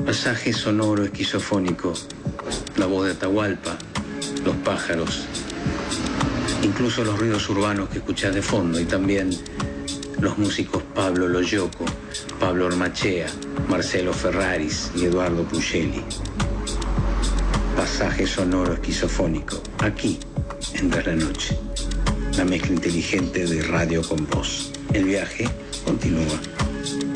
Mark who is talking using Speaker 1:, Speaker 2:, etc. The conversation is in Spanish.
Speaker 1: Pasaje sonoro esquizofónico, la voz de Atahualpa, los pájaros, incluso los ruidos urbanos que escuchás de fondo, y también los músicos Pablo Loyoco, Pablo Ormachea, Marcelo Ferraris y Eduardo Pugelli. Pasaje sonoro esquizofónico, aquí, en Tras la Noche. La mezcla inteligente de radio con voz. El viaje continúa.